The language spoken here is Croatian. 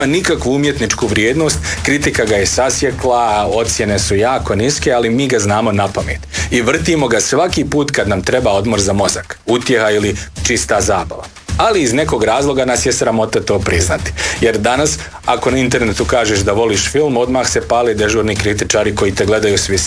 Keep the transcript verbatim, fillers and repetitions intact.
nikakvu umjetničku vrijednost, kritika ga je sasjekla, ocjene su jako niske, ali mi ga znamo na pamet. I vrtimo ga svaki put kad nam treba odmor za mozak, utjeha ili čista zabava. Ali iz nekog razloga nas je sramota to priznati. Jer danas, ako na internetu kažeš da voliš film, odmah se pali dežurni kritičari koji te gledaju svi